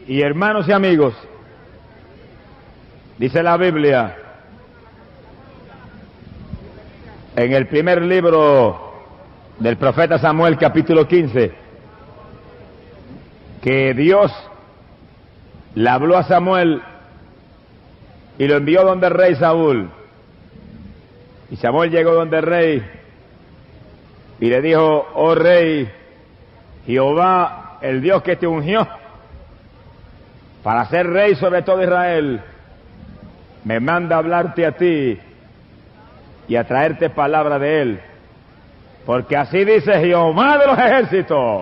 Y hermanos y amigos, dice la Biblia, en el primer libro del profeta Samuel, capítulo 15, que Dios le habló a Samuel y lo envió donde el rey Saúl. Y Samuel llegó donde el rey y le dijo: oh rey, Jehová, el Dios que te ungió para ser rey sobre todo Israel, me manda a hablarte a ti y a traerte palabra de él, porque así dice Jehová de los ejércitos,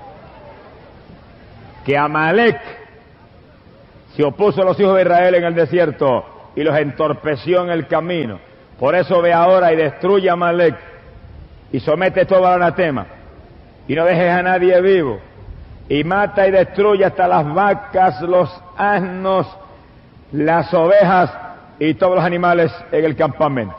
que Amalec se opuso a los hijos de Israel en el desierto y los entorpeció en el camino. Por eso ve ahora y destruye a Amalec y somete todo al anatema y no dejes a nadie vivo, y mata y destruye hasta las vacas, los asnos, las ovejas y todos los animales en el campamento.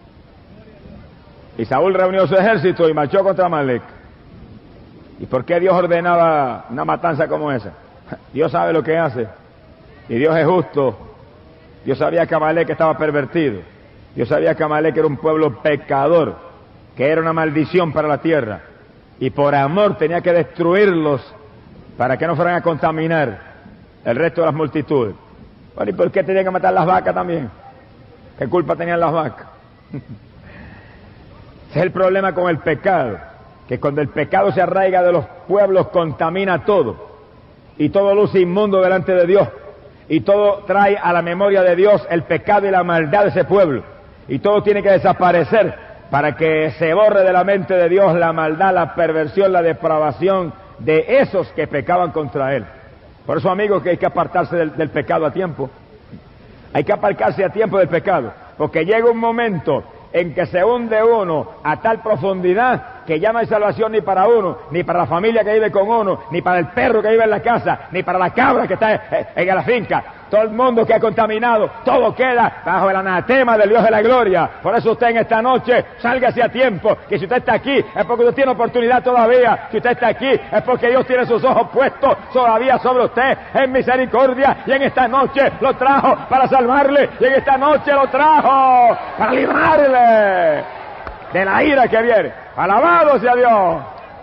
Y Saúl reunió su ejército y marchó contra Amalec. ¿Y por qué Dios ordenaba una matanza como esa? Dios sabe lo que hace y Dios es justo. Dios sabía que Amalec estaba pervertido. Dios sabía que Amalec era un pueblo pecador, que era una maldición para la tierra, y por amor tenía que destruirlos para que no fueran a contaminar el resto de las multitudes. Bueno, ¿y por qué tenían que matar las vacas también? ¿Qué culpa tenían las vacas? Ese es el problema con el pecado, que cuando el pecado se arraiga de los pueblos contamina todo, y todo luce inmundo delante de Dios, y todo trae a la memoria de Dios el pecado y la maldad de ese pueblo, y todo tiene que desaparecer para que se borre de la mente de Dios la maldad, la perversión, la depravación de esos que pecaban contra Él. Por eso, amigos, que hay que apartarse del pecado a tiempo. Hay que apartarse a tiempo del pecado, porque llega un momento en que se hunde uno a tal profundidad que ya no hay salvación ni para uno, ni para la familia que vive con uno, ni para el perro que vive en la casa, ni para la cabra que está en la finca. Todo el mundo que ha contaminado, todo queda bajo el anatema del Dios de la gloria. Por eso usted en esta noche, sálgase a tiempo, que si usted está aquí es porque usted tiene oportunidad todavía. Si usted está aquí es porque Dios tiene sus ojos puestos todavía sobre usted en misericordia, y en esta noche lo trajo para salvarle, y en esta noche lo trajo para librarle de la ira que viene. Alabado sea Dios.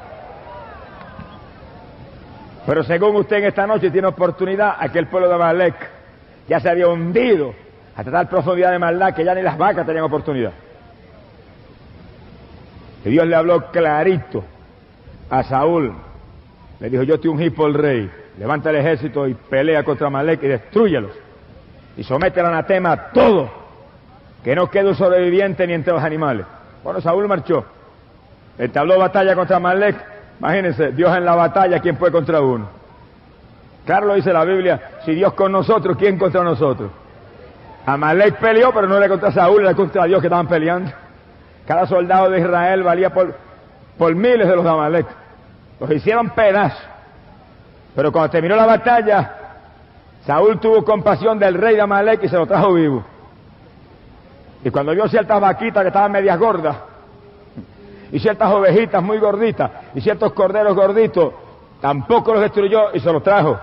Pero según usted en esta noche tiene oportunidad, aquel pueblo de Amalec ya se había hundido hasta tal profundidad de maldad que ya ni las vacas tenían oportunidad. Y Dios le habló clarito a Saúl. Le dijo: yo te ungí por rey, levanta el ejército y pelea contra Amalec y destrúyelos. Y somete al anatema a todo, que no quede un sobreviviente ni entre los animales. Bueno, Saúl marchó, entabló batalla contra Amalec. Imagínense, Dios en la batalla, ¿quién fue contra uno? Claro lo dice la Biblia: si Dios con nosotros, ¿quién contra nosotros? Amalec peleó, pero no era contra Saúl, era contra Dios que estaban peleando. Cada soldado de Israel valía por miles de los de Amalec. Los hicieron pedazos. Pero cuando terminó la batalla, Saúl tuvo compasión del rey de Amalec y se lo trajo vivo. Y cuando vio ciertas vaquitas que estaban medias gordas, y ciertas ovejitas muy gorditas, y ciertos corderos gorditos, tampoco los destruyó y se los trajo.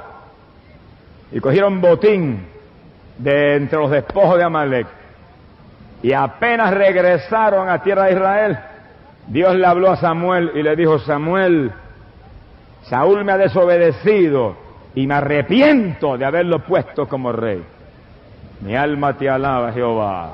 Y cogieron botín de entre los despojos de Amalec. Y apenas regresaron a tierra de Israel, Dios le habló a Samuel y le dijo: Samuel, Saúl me ha desobedecido y me arrepiento de haberlo puesto como rey. Mi alma te alaba, Jehová.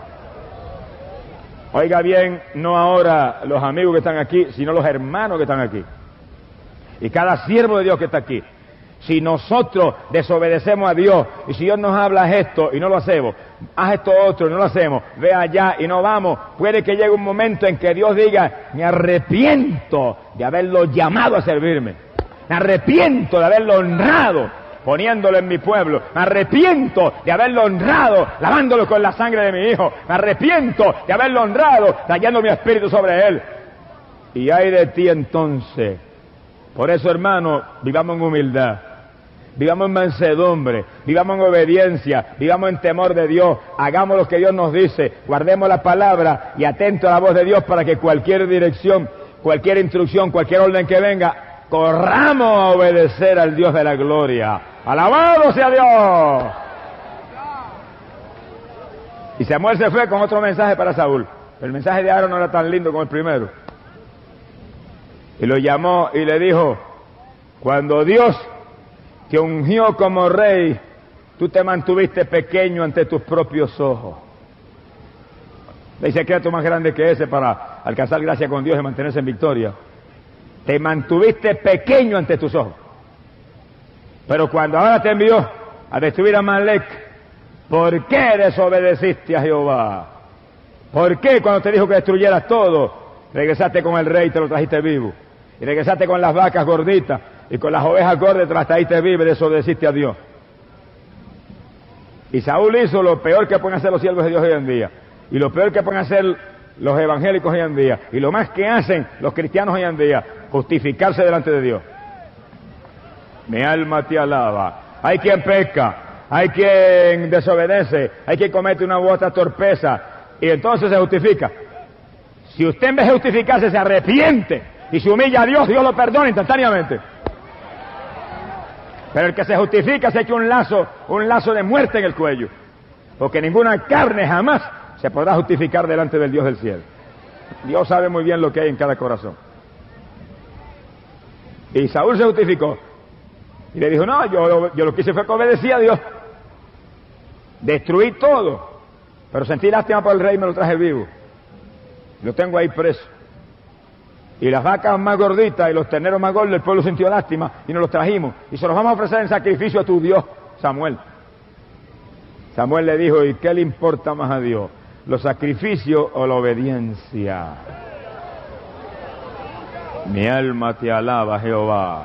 Oiga bien, no ahora los amigos que están aquí, sino los hermanos que están aquí. Y cada siervo de Dios que está aquí. Si nosotros desobedecemos a Dios, y si Dios nos habla esto y no lo hacemos, haz esto otro y no lo hacemos, ve allá y no vamos, puede que llegue un momento en que Dios diga: me arrepiento de haberlo llamado a servirme. Me arrepiento de haberlo honrado poniéndolo en mi pueblo. Me arrepiento de haberlo honrado lavándolo con la sangre de mi hijo. Me arrepiento de haberlo honrado trayendo mi espíritu sobre él. Y ay de ti entonces. Por eso, hermano, vivamos en humildad, vivamos en mansedumbre, vivamos en obediencia, vivamos en temor de Dios, hagamos lo que Dios nos dice, guardemos la palabra y atento a la voz de Dios para que cualquier dirección, cualquier instrucción, cualquier orden que venga, corramos a obedecer al Dios de la gloria. ¡Alabado sea Dios! Y Samuel se fue con otro mensaje para Saúl. El mensaje de Aarón no era tan lindo como el primero. Y lo llamó y le dijo: cuando Dios te ungió como rey, tú te mantuviste pequeño ante tus propios ojos. No hay secreto más grande que ese para alcanzar gracia con Dios y mantenerse en victoria. Te mantuviste pequeño ante tus ojos. Pero cuando ahora te envió a destruir a Amalek, ¿por qué desobedeciste a Jehová? ¿Por qué cuando te dijo que destruyeras todo, regresaste con el rey y te lo trajiste vivo? Y regresaste con las vacas gorditas y con las ovejas gordas te las trajiste vivas y desobedeciste a Dios. Y Saúl hizo lo peor que pueden hacer los siervos de Dios hoy en día. Y lo peor que pueden hacer los evangélicos hoy en día. Y lo más que hacen los cristianos hoy en día, justificarse delante de Dios. Mi alma te alaba. Hay quien peca, hay quien desobedece, hay quien comete una u otra torpeza y entonces se justifica. Si usted en vez de justificarse se arrepiente y se humilla a Dios, Dios lo perdona instantáneamente. Pero el que se justifica se echa un lazo de muerte en el cuello, porque ninguna carne jamás se podrá justificar delante del Dios del cielo. Dios sabe muy bien lo que hay en cada corazón. Y Saúl se justificó y le dijo: no, yo lo que hice fue que obedecí a Dios, destruí todo, pero sentí lástima por el rey y me lo traje vivo, lo tengo ahí preso. Y las vacas más gorditas y los terneros más gordos, el pueblo sintió lástima y nos los trajimos y se los vamos a ofrecer en sacrificio a tu Dios, Samuel. Samuel le dijo: ¿y qué le importa más a Dios, los sacrificios o la obediencia? Mi alma te alaba, Jehová.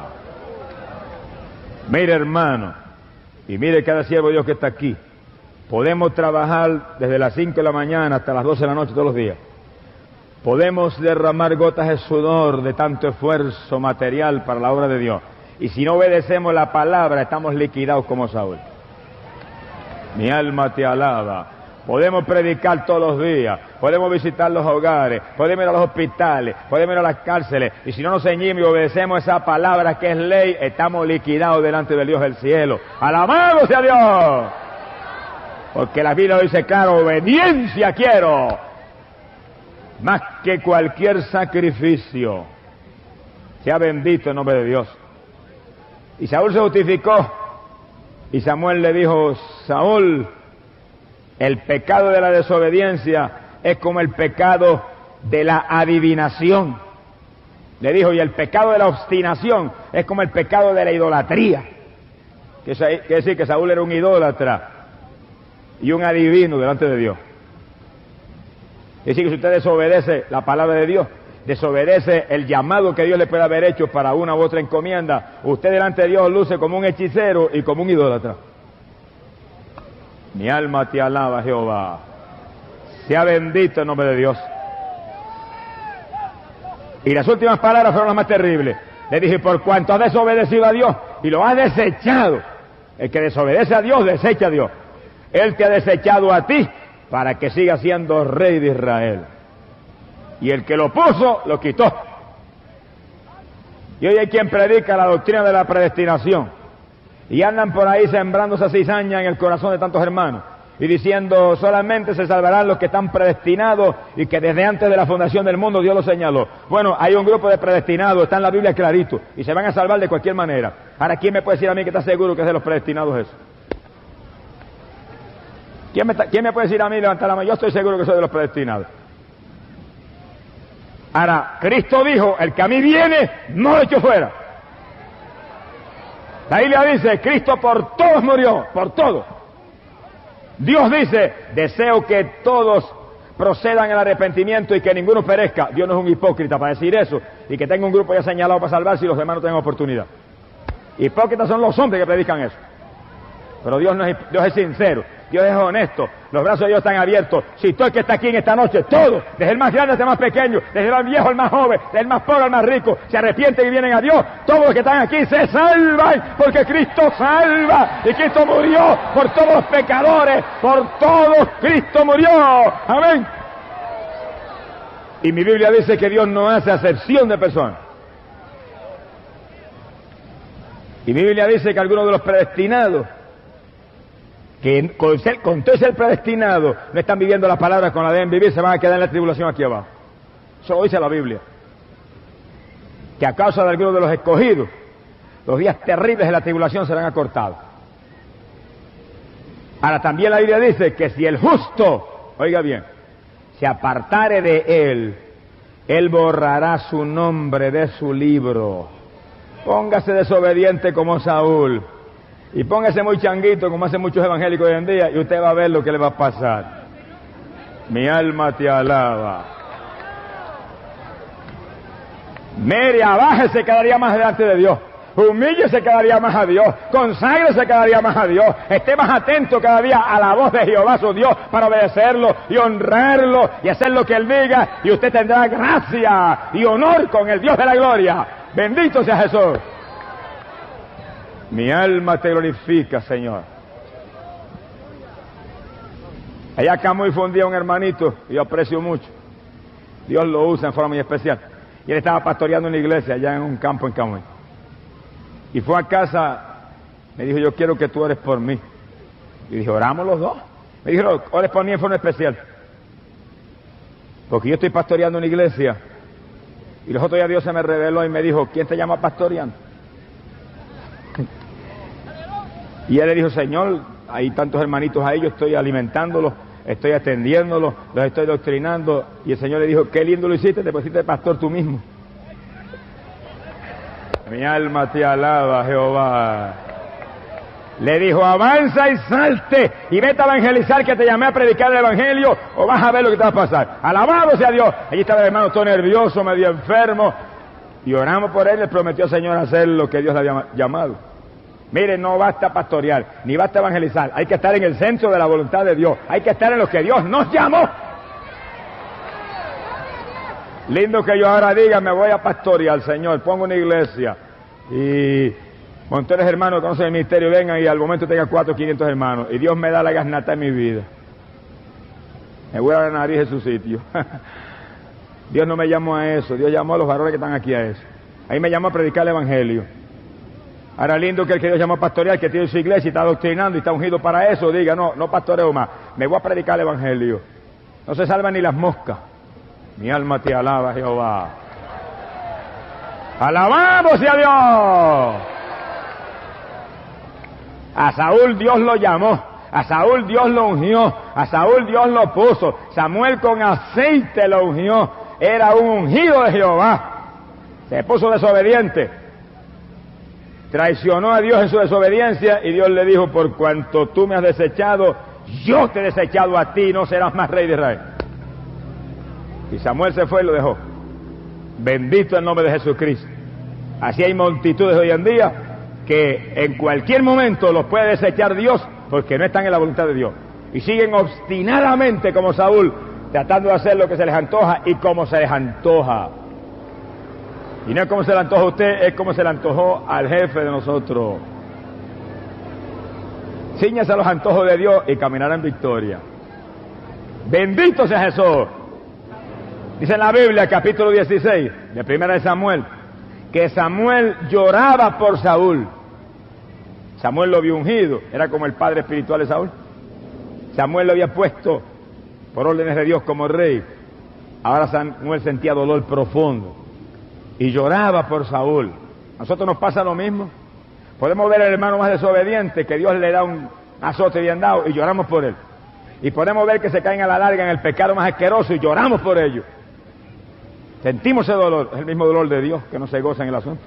Mire, hermano, y mire cada siervo de Dios que está aquí. Podemos trabajar desde las 5 de la mañana hasta las 12 de la noche todos los días. Podemos derramar gotas de sudor de tanto esfuerzo material para la obra de Dios. Y si no obedecemos la palabra, estamos liquidados como Saúl. Mi alma te alaba. Podemos predicar todos los días, podemos visitar los hogares, podemos ir a los hospitales, podemos ir a las cárceles. Y si no nos ceñimos y obedecemos esa palabra que es ley, estamos liquidados delante del Dios del cielo. ¡Alabado sea Dios! Porque la Biblia dice claro: obediencia quiero más que cualquier sacrificio. Sea bendito el nombre de Dios. Y Saúl se justificó y Samuel le dijo: Saúl, el pecado de la desobediencia es como el pecado de la adivinación. Le dijo: y el pecado de la obstinación es como el pecado de la idolatría. Quiere decir que Saúl era un idólatra y un adivino delante de Dios. Es decir, que si usted desobedece la palabra de Dios, desobedece el llamado que Dios le puede haber hecho para una u otra encomienda, usted delante de Dios luce como un hechicero y como un idólatra. Mi alma te alaba, Jehová. Sea bendito el nombre de Dios. Y las últimas palabras fueron las más terribles. Le dije: por cuanto has desobedecido a Dios y lo has desechado. El que desobedece a Dios, desecha a Dios. Él te ha desechado a ti para que siga siendo rey de Israel. Y el que lo puso, lo quitó. Y hoy hay quien predica la doctrina de la predestinación. Y andan por ahí sembrando esa cizaña en el corazón de tantos hermanos. Y diciendo: solamente se salvarán los que están predestinados y que desde antes de la fundación del mundo Dios los señaló. Bueno, hay un grupo de predestinados, está en la Biblia clarito, y se van a salvar de cualquier manera. Ahora, ¿quién me puede decir a mí que está seguro que es de los predestinados eso? ¿Quién me puede decir a mí, levantar la mano? Yo estoy seguro que soy de los predestinados. Ahora, Cristo dijo: el que a mí viene, no lo echo fuera. La Biblia dice: Cristo por todos murió, por todos. Dios dice: deseo que todos procedan al arrepentimiento y que ninguno perezca. Dios no es un hipócrita para decir eso y que tenga un grupo ya señalado para salvarse y los demás no tengan oportunidad. Hipócritas son los hombres que predican eso. Pero Dios no es, Dios es sincero, Dios es honesto, los brazos de Dios están abiertos. Si todo el que está aquí en esta noche, todos, desde el más grande hasta el más pequeño, desde el más viejo al más joven, desde el más pobre al más rico, se arrepienten y vienen a Dios, todos los que están aquí se salvan, porque Cristo salva, y Cristo murió por todos los pecadores, por todos Cristo murió. Amén. Y mi Biblia dice que Dios no hace acepción de personas. Y mi Biblia dice que algunos de los predestinados, que con todo ser predestinado, no están viviendo las palabras con la deben vivir, se van a quedar en la tribulación aquí abajo. Eso lo dice la Biblia. Que a causa de algunos de los escogidos, los días terribles de la tribulación serán acortados. Ahora también la Biblia dice que si el justo, oiga bien, se apartare de él borrará su nombre de su libro. Póngase desobediente como Saúl y póngase muy changuito como hacen muchos evangélicos hoy en día y usted va a ver lo que le va a pasar. Mi alma te alaba. Mire, abájese cada día más delante de Dios. Humíllese cada día más a Dios, conságrese cada día más a Dios, esté más atento cada día a la voz de Jehová su Dios para obedecerlo y honrarlo y hacer lo que Él diga, y usted tendrá gracia y honor con el Dios de la gloria. Bendito sea Jesús. Mi alma te glorifica, Señor. Allá acá muy fundía un hermanito, y yo aprecio mucho. Dios lo usa en forma muy especial. Y él estaba pastoreando una iglesia allá en un campo en Camuy. Y fue a casa, me dijo, yo quiero que tú ores por mí. Y dije, oramos los dos. Me dijo, ores por mí en forma especial. Porque yo estoy pastoreando una iglesia. Y los otros días Dios se me reveló y me dijo, ¿quién te llama pastoreando? Y él le dijo, Señor, hay tantos hermanitos ahí, yo estoy alimentándolos, estoy atendiéndolos, los estoy doctrinando. Y el Señor le dijo, qué lindo lo hiciste, te pusiste pastor tú mismo. Mi alma te alaba, Jehová. Le dijo, avanza y salte y vete a evangelizar, que te llamé a predicar el evangelio, o vas a ver lo que te va a pasar. Alabado sea Dios. Allí estaba el hermano todo nervioso, medio enfermo, y oramos por él. Le prometió al Señor hacer lo que Dios le había llamado. Mire, no basta pastorear, ni basta evangelizar. Hay que estar en el centro de la voluntad de Dios. Hay que estar en lo que Dios nos llamó. Lindo que yo ahora diga, me voy a pastorear, Señor, pongo una iglesia y montones de hermanos que conocen el ministerio vengan y al momento tenga 400 o 500 hermanos y Dios me da la gasnata en mi vida. Me voy a la nariz en su sitio. Dios no me llamó a eso, Dios llamó a los varones que están aquí a eso. Ahí me llamó a predicar el evangelio. Ahora lindo que el que Dios llamó a pastorear, que tiene su iglesia y está doctrinando y está ungido para eso, diga, no pastoreo más, me voy a predicar el evangelio. No se salvan ni las moscas. Mi alma te alaba, Jehová. ¡Alabamos a Dios! A Saúl Dios lo llamó, a Saúl Dios lo ungió, a Saúl Dios lo puso. Samuel con aceite lo ungió, era un ungido de Jehová. Se puso desobediente, traicionó a Dios en su desobediencia y Dios le dijo, por cuanto tú me has desechado, yo te he desechado a ti, no serás más rey de Israel. Y Samuel se fue y lo dejó. Bendito el nombre de Jesucristo. Así hay multitudes hoy en día que en cualquier momento los puede desechar Dios porque no están en la voluntad de Dios. Y siguen obstinadamente como Saúl, tratando de hacer lo que se les antoja y como se les antoja. Y no es como se le antoja a usted, es como se le antojó al jefe de nosotros. Cíñase a los antojos de Dios y caminará en victoria. Bendito sea Jesús. Dice en la Biblia, capítulo 16, de primera de Samuel, que Samuel lloraba por Saúl. Samuel lo vio ungido, era como el padre espiritual de Saúl. Samuel lo había puesto por órdenes de Dios como rey. Ahora Samuel sentía dolor profundo y lloraba por Saúl. ¿A nosotros nos pasa lo mismo? Podemos ver al hermano más desobediente que Dios le da un azote bien dado y lloramos por él. Y podemos ver que se caen a la larga en el pecado más asqueroso y lloramos por ello. Sentimos ese dolor, es el mismo dolor de Dios que no se goza en el asunto.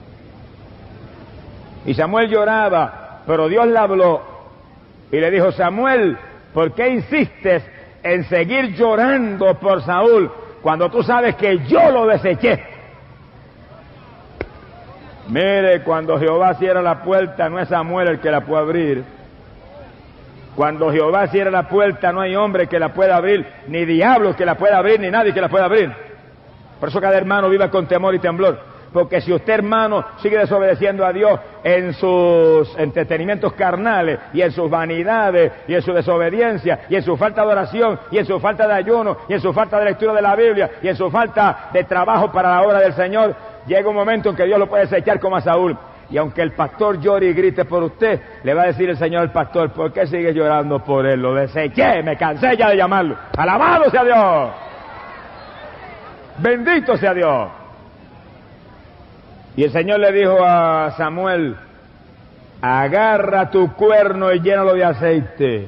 Y Samuel lloraba, pero Dios le habló y le dijo, Samuel, ¿por qué insistes en seguir llorando por Saúl cuando tú sabes que yo lo deseché? Mire, cuando Jehová cierra la puerta, no es Samuel el que la puede abrir. Cuando Jehová cierra la puerta, no hay hombre que la pueda abrir, ni diablo que la pueda abrir, ni nadie que la pueda abrir. Por eso cada hermano viva con temor y temblor. Porque si usted, hermano, sigue desobedeciendo a Dios en sus entretenimientos carnales y en sus vanidades y en su desobediencia y en su falta de oración y en su falta de ayuno y en su falta de lectura de la Biblia y en su falta de trabajo para la obra del Señor, llega un momento en que Dios lo puede desechar como a Saúl. Y aunque el pastor llore y grite por usted, le va a decir el Señor al pastor, ¿por qué sigue llorando por él? Lo deseché, me cansé ya de llamarlo. ¡Alabado sea Dios! ¡Bendito sea Dios! Y el Señor le dijo a Samuel, agarra tu cuerno y llénalo de aceite.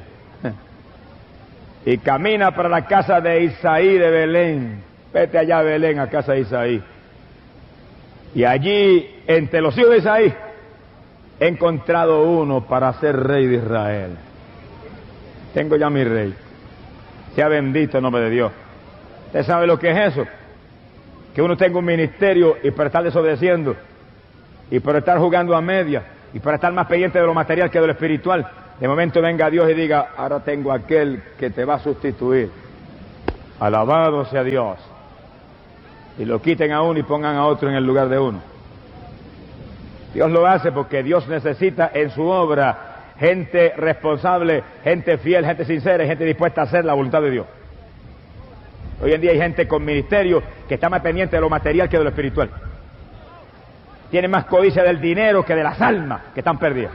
Y camina para la casa de Isaí de Belén. Vete allá a Belén, a casa de Isaí. Y allí, entre los hijos de Isaí, he encontrado uno para ser rey de Israel. Tengo ya mi rey. Sea bendito el nombre de Dios. ¿Usted sabe lo que es eso? Que uno tenga un ministerio y por estar desobedeciendo, y por estar jugando a media, y por estar más pendiente de lo material que de lo espiritual. De momento venga Dios y diga, ahora tengo aquel que te va a sustituir. Alabado sea Dios. Y lo quiten a uno y pongan a otro en el lugar de uno. Dios lo hace porque Dios necesita en su obra gente responsable, gente fiel, gente sincera y gente dispuesta a hacer la voluntad de Dios. Hoy en día hay gente con ministerio que está más pendiente de lo material que de lo espiritual. Tienen más codicia del dinero que de las almas que están perdidas.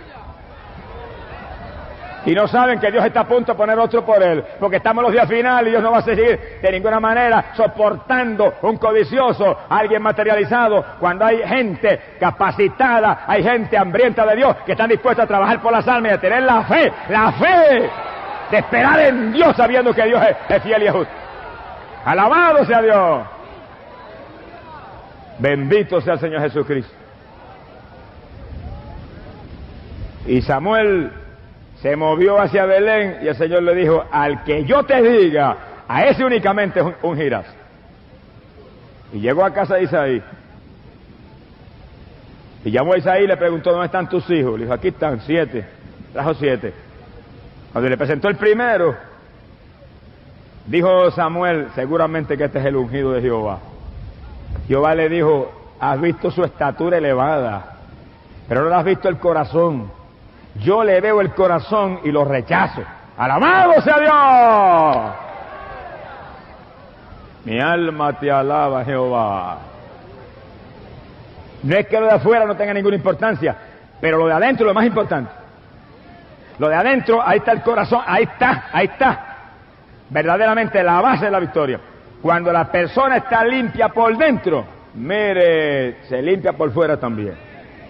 Y no saben que Dios está a punto de poner otro por él, porque estamos en los días finales y Dios no va a seguir de ninguna manera soportando un codicioso, alguien materializado, cuando hay gente capacitada, hay gente hambrienta de Dios que están dispuestos a trabajar por las almas y a tener la fe de esperar en Dios sabiendo que Dios es fiel y es justo. Alabado sea Dios. Bendito sea el Señor Jesucristo. Y Samuel se movió hacia Belén y el Señor le dijo, al que yo te diga, a ese únicamente ungirás. Y llegó a casa de Isaí. Y llamó a Isaí y le preguntó, ¿dónde están tus hijos? Le dijo, aquí están, 7. Trajo 7. Cuando le presentó el primero, dijo Samuel, seguramente que este es el ungido de Jehová. Jehová le dijo, has visto su estatura elevada, pero no has visto el corazón. Yo le veo el corazón y lo rechazo. ¡Alabado sea Dios! Mi alma te alaba, Jehová. No es que lo de afuera no tenga ninguna importancia, pero lo de adentro es lo más importante. Lo de adentro, ahí está el corazón, ahí está. Verdaderamente la base de la victoria. Cuando la persona está limpia por dentro, mire, se limpia por fuera también.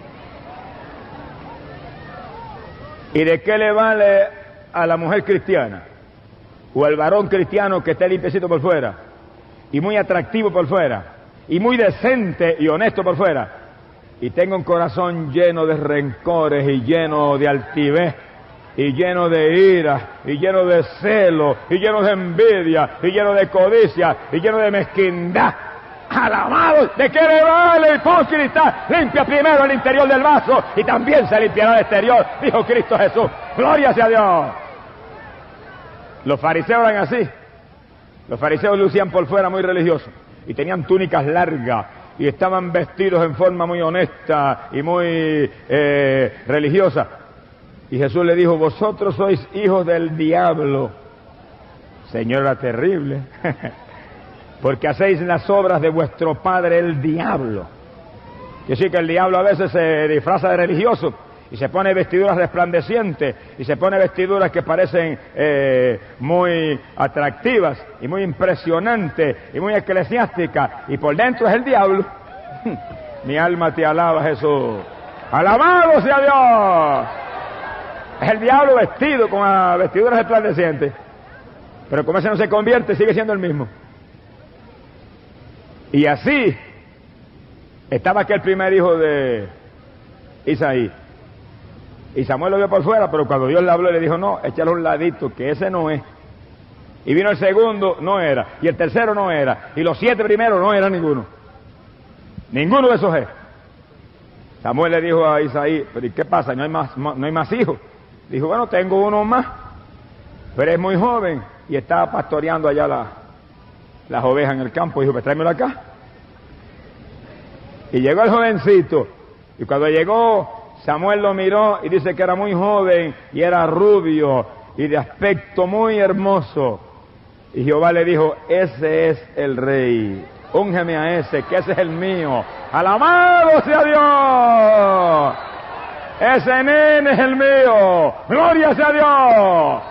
¿Y de qué le vale a la mujer cristiana o al varón cristiano que esté limpiecito por fuera y muy atractivo por fuera y muy decente y honesto por fuera y tenga un corazón lleno de rencores y lleno de altivez y lleno de ira y lleno de celo y lleno de envidia y lleno de codicia y lleno de mezquindad? Alabado, ¿de qué le vale el hipócrita? Limpia primero el interior del vaso y también se limpiará el exterior, dijo Cristo Jesús. Gloria sea a Dios. Los fariseos eran así. Los fariseos lucían por fuera muy religiosos y tenían túnicas largas y estaban vestidos en forma muy honesta y muy religiosa. Y Jesús le dijo, vosotros sois hijos del diablo. Señor, era terrible. Porque hacéis las obras de vuestro padre el diablo. Yo sé que el diablo a veces se disfraza de religioso y se pone vestiduras resplandecientes y se pone vestiduras que parecen muy atractivas y muy impresionantes y muy eclesiásticas y por dentro es el diablo. Mi alma te alaba, Jesús. ¡Alabado sea Dios! Es el diablo vestido con vestiduras resplandecientes, pero como ese no se convierte, sigue siendo el mismo. Y así estaba aquel primer hijo de Isaí. Y Samuel lo vio por fuera, pero cuando Dios le habló le dijo, no, échale a un ladito, que ese no es. Y vino el segundo, no era. Y el tercero no era. Y los 7 primeros no era ninguno. Ninguno de esos es. Samuel le dijo a Isaí, pero ¿y qué pasa? ¿No hay más hijos? Dijo, bueno, tengo uno más, pero es muy joven y estaba pastoreando allá las ovejas en el campo. Dijo, pues tráemelo acá. Y llegó el jovencito, y cuando llegó, Samuel lo miró y dice que era muy joven y era rubio y de aspecto muy hermoso. Y Jehová le dijo, ese es el rey, úngeme a ese, que ese es el mío. ¡Alabado sea Dios! ese nene es el mío. Gloria sea a Dios.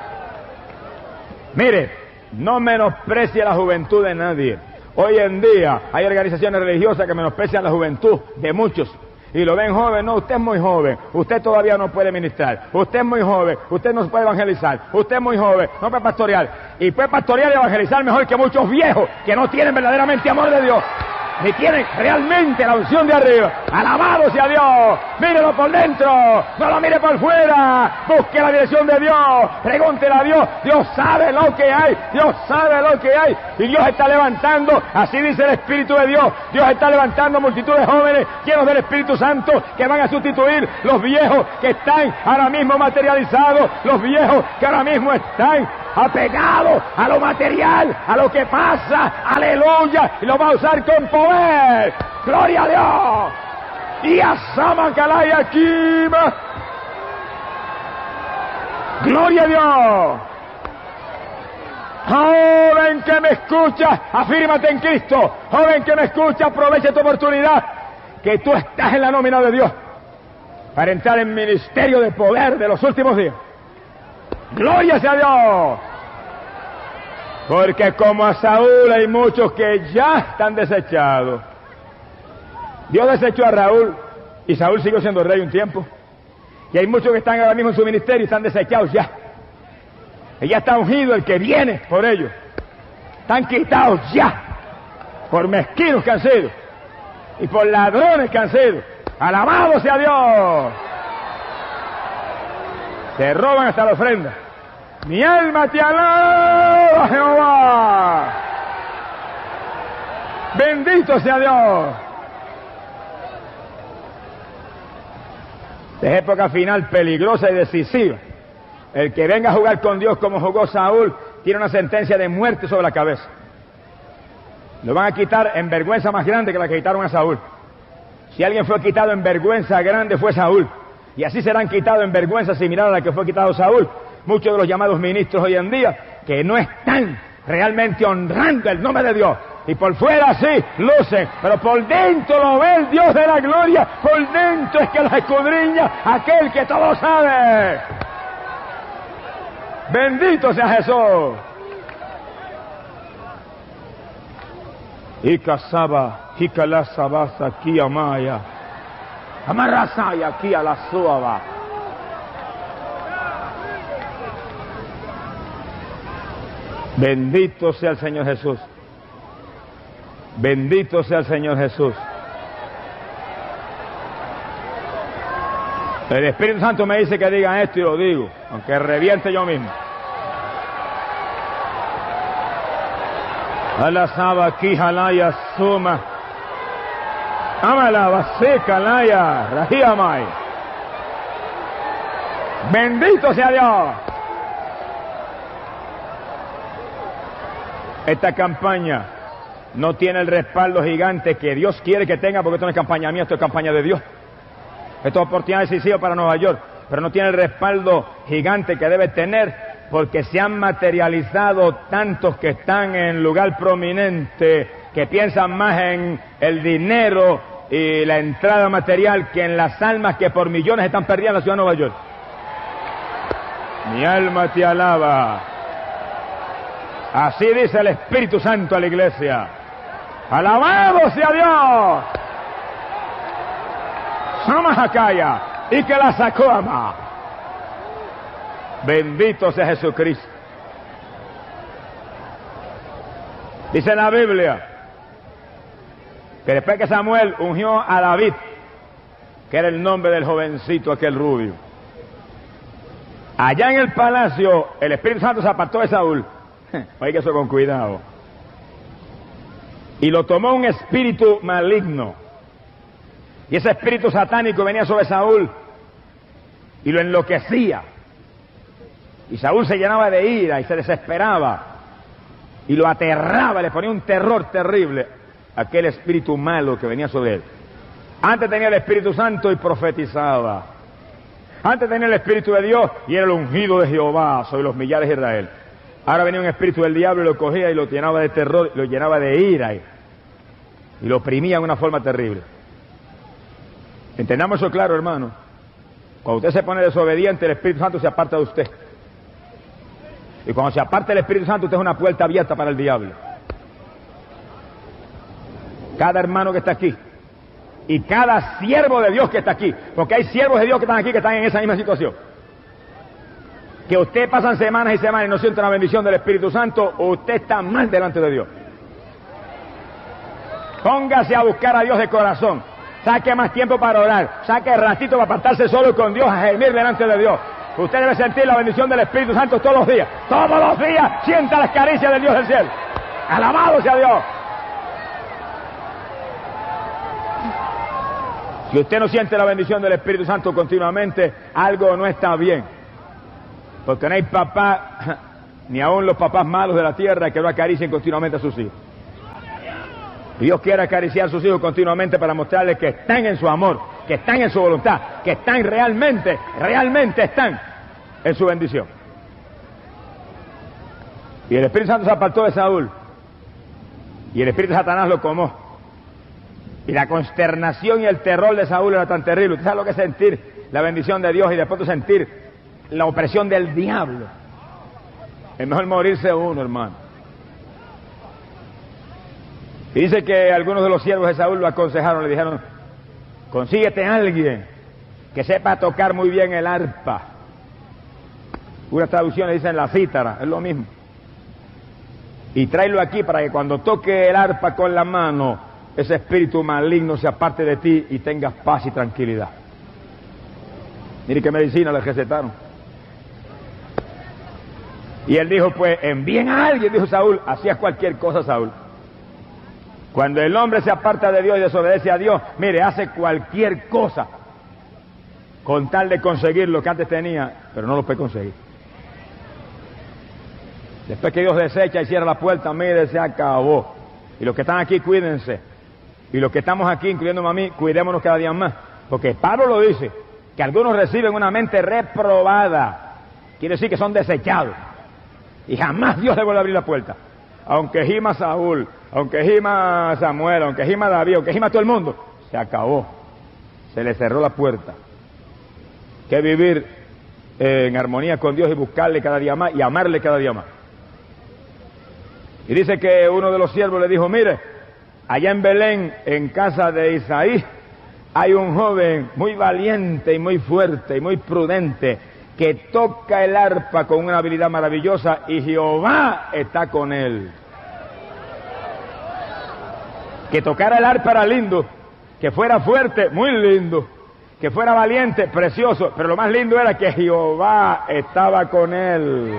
Mire, no menosprecie la juventud de nadie. Hoy en día hay organizaciones religiosas que menosprecian la juventud de muchos. Y lo ven joven. No, usted es muy joven, usted todavía no puede ministrar, usted es muy joven, usted no puede evangelizar, usted es muy joven, no puede pastorear. Y puede pastorear y evangelizar mejor que muchos viejos que no tienen verdaderamente amor de Dios, ni tienen realmente la unción de arriba. Alabado sea Dios. Mírelo por dentro, no lo mire por fuera. Busque la dirección de Dios, pregúntele a Dios. Dios sabe lo que hay, Dios sabe lo que hay. Y Dios está levantando, así dice el Espíritu de Dios, Dios está levantando multitud de jóvenes llenos del Espíritu Santo que van a sustituir los viejos que están ahora mismo materializados, los viejos que ahora mismo están apegado a lo material, a lo que pasa, aleluya, y lo va a usar con poder. Gloria a Dios. Y a Samakalaya Kima. Gloria a Dios. Joven que me escucha, afírmate en Cristo. Joven que me escucha, aprovecha tu oportunidad, que tú estás en la nómina de Dios para entrar en ministerio de poder de los últimos días. Gloria sea a Dios. Porque como a Saúl hay muchos que ya están desechados. Dios desechó a Raúl y Saúl siguió siendo rey un tiempo. Y hay muchos que están ahora mismo en su ministerio y están desechados ya. Y ya está ungido el que viene por ellos. Están quitados ya por mezquinos que han sido y por ladrones que han sido. Alabado sea Dios. Se roban hasta la ofrenda. Mi alma te alaba, Jehová. Bendito sea Dios. Es época final peligrosa y decisiva. El que venga a jugar con Dios como jugó Saúl tiene una sentencia de muerte sobre la cabeza. Lo van a quitar en vergüenza más grande que la que quitaron a Saúl. Si alguien fue quitado en vergüenza grande fue Saúl. Y así serán quitados en vergüenza similar a la que fue quitado Saúl muchos de los llamados ministros hoy en día, que no están realmente honrando el nombre de Dios. Y por fuera sí, lucen, pero por dentro lo ve el Dios de la gloria. Por dentro es que los escudriña aquel que todo sabe. Bendito sea Jesús. Y casaba, y calasabasa aquí amaya. Amarrasaya aquí a la suaba. Bendito sea el Señor Jesús. Bendito sea el Señor Jesús. El Espíritu Santo me dice que diga esto y lo digo, aunque reviente yo mismo. Alasaba aquí jalaya suma. Amala vaseca laya rajiamai. Bendito sea Dios. Esta campaña no tiene el respaldo gigante que Dios quiere que tenga, porque esto no es campaña mía, esto es campaña de Dios. Esto es oportunidad decisiva para Nueva York, pero no tiene el respaldo gigante que debe tener, porque se han materializado tantos que están en lugar prominente, que piensan más en el dinero y la entrada material que en las almas que por millones están perdidas en la ciudad de Nueva York. Mi alma te alaba. Así dice el Espíritu Santo a la iglesia. Alabado sea Dios. Samahakaya. Y que la sacó ama. Bendito sea Jesucristo. Dice la Biblia que después que Samuel ungió a David, que era el nombre del jovencito aquel rubio, allá en el palacio el Espíritu Santo se apartó de Saúl. Oiga eso con cuidado. Y lo tomó un espíritu maligno. Y ese espíritu satánico venía sobre Saúl y lo enloquecía. Y Saúl se llenaba de ira y se desesperaba. Y lo aterraba, le ponía un terror terrible a aquel espíritu malo que venía sobre él. Antes tenía el Espíritu Santo y profetizaba. Antes tenía el Espíritu de Dios y era el ungido de Jehová sobre los millares de Israel. Ahora venía un espíritu del diablo y lo cogía y lo llenaba de terror, lo llenaba de ira y lo oprimía de una forma terrible. Entendamos eso claro, hermano. Cuando usted se pone desobediente, el Espíritu Santo se aparta de usted. Y cuando se aparta el Espíritu Santo, usted es una puerta abierta para el diablo. Cada hermano que está aquí, y cada siervo de Dios que está aquí, porque hay siervos de Dios que están aquí que están en esa misma situación. Que usted pasan semanas y semanas y no siente la bendición del Espíritu Santo, o usted está mal delante de Dios. Póngase a buscar a Dios de corazón. Saque más tiempo para orar. Saque ratito para apartarse solo con Dios, a gemir delante de Dios. Usted debe sentir la bendición del Espíritu Santo todos los días. Todos los días sienta las caricias del Dios del cielo. Alabado sea Dios. Si usted no siente la bendición del Espíritu Santo continuamente, algo no está bien. Porque no hay papá, ni aun los papás malos de la tierra, que no acaricien continuamente a sus hijos. Dios quiere acariciar a sus hijos continuamente para mostrarles que están en su amor, que están en su voluntad, que están realmente están en su bendición. Y el Espíritu Santo se apartó de Saúl, y el espíritu de Satanás lo comó. Y la consternación y el terror de Saúl era tan terrible. ¿Usted sabe lo que es sentir la bendición de Dios y después de sentir la opresión del diablo? Es mejor morirse uno, hermano. Y dice que algunos de los siervos de Saúl lo aconsejaron, le dijeron: consíguete a alguien que sepa tocar muy bien el arpa. Unas traducciones dicen la cítara, es lo mismo. Y tráelo aquí para que cuando toque el arpa con la mano, ese espíritu maligno se aparte de ti y tengas paz y tranquilidad. Mire qué medicina le recetaron. Y él dijo: pues envíen a alguien, dijo Saúl. Hacía cualquier cosa Saúl. Cuando el hombre se aparta de Dios y desobedece a Dios, mire, hace cualquier cosa con tal de conseguir lo que antes tenía, pero no lo puede conseguir. Después que Dios desecha y cierra la puerta, mire, se acabó. Y los que están aquí, cuídense. Y los que estamos aquí, incluyéndome a mí, cuidémonos cada día más. Porque Pablo lo dice, que algunos reciben una mente reprobada. Quiere decir que son desechados. Y jamás Dios le vuelve a abrir la puerta. Aunque gima Saúl, aunque gima Samuel, aunque gima David, aunque gima todo el mundo, se acabó. Se le cerró la puerta. Que vivir en armonía con Dios y buscarle cada día más y amarle cada día más. Y dice que uno de los siervos le dijo: mire, allá en Belén, en casa de Isaí, hay un joven muy valiente y muy fuerte y muy prudente que toca el arpa con una habilidad maravillosa y Jehová está con él. Que tocara el arpa era lindo, que fuera fuerte, muy lindo, que fuera valiente, precioso, pero lo más lindo era que Jehová estaba con él.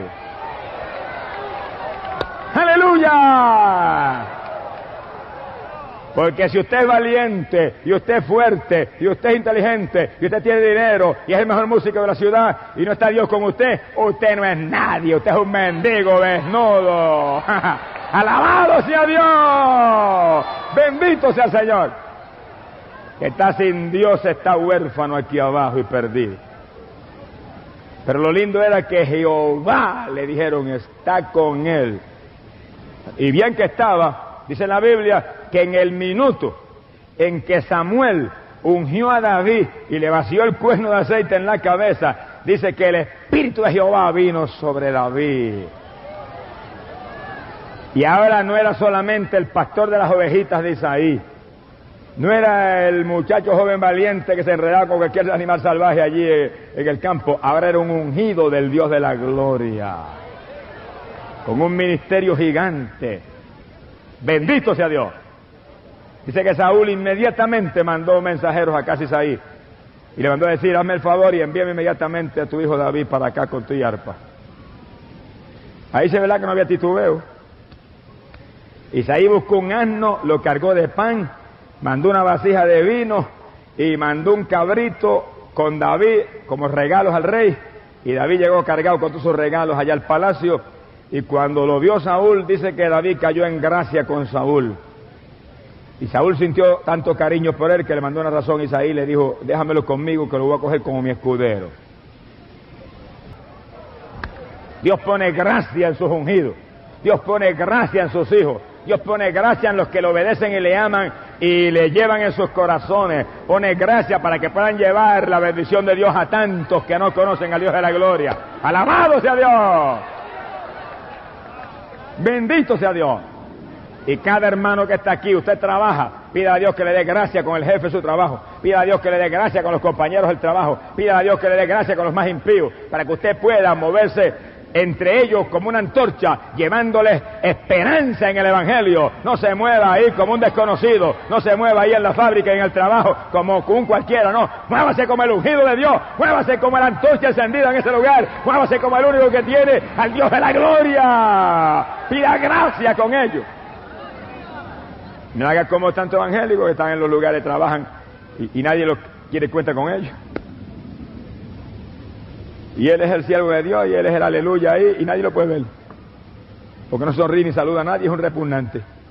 ¡Aleluya! Porque si usted es valiente, y usted es fuerte, y usted es inteligente, y usted tiene dinero, y es el mejor músico de la ciudad, y no está Dios con usted, usted no es nadie, usted es un mendigo desnudo. ¡Alabado sea Dios! ¡Bendito sea el Señor! Que está sin Dios, está huérfano aquí abajo y perdido. Pero lo lindo era que Jehová, le dijeron, está con él. Y bien que estaba, dice la Biblia, que en el minuto en que Samuel ungió a David y le vació el cuerno de aceite en la cabeza, dice que el Espíritu de Jehová vino sobre David. Y ahora no era solamente el pastor de las ovejitas de Isaí, no era el muchacho joven valiente que se enredaba con cualquier animal salvaje allí en el campo, ahora era un ungido del Dios de la gloria, con un ministerio gigante. Bendito sea Dios. Dice que Saúl inmediatamente mandó mensajeros a casa de Isaí y le mandó a decir: hazme el favor y envíame inmediatamente a tu hijo David para acá con tu arpa. Ahí se verá que no había titubeo. Isaí buscó un asno, lo cargó de pan, mandó una vasija de vino y mandó un cabrito con David como regalos al rey, y David llegó cargado con todos sus regalos allá al palacio. Y cuando lo vio Saúl, dice que David cayó en gracia con Saúl. Y Saúl sintió tanto cariño por él que le mandó una razón a Isaí y le dijo: déjamelo conmigo que lo voy a coger como mi escudero. Dios pone gracia en sus ungidos. Dios pone gracia en sus hijos. Dios pone gracia en los que le obedecen y le aman y le llevan en sus corazones, pone gracia para que puedan llevar la bendición de Dios a tantos que no conocen al Dios de la gloria. ¡Alabado sea Dios! ¡Bendito sea Dios! Y cada hermano que está aquí, usted trabaja, pida a Dios que le dé gracia con el jefe de su trabajo, pida a Dios que le dé gracia con los compañeros del trabajo, pida a Dios que le dé gracia con los más impíos, para que usted pueda moverse entre ellos como una antorcha, llevándoles esperanza en el Evangelio. No se mueva ahí como un desconocido, no se mueva ahí en la fábrica, en el trabajo, como un cualquiera, no. Muévase como el ungido de Dios, muévase como la antorcha encendida en ese lugar, muévase como el único que tiene al Dios de la gloria. Pida gracia con ellos. No haga como tantos evangélicos que están en los lugares, trabajan y nadie los quiere cuenta con ellos. Y él es el siervo de Dios y él es el aleluya ahí y nadie lo puede ver. Porque no sonríe ni saluda a nadie, es un repugnante.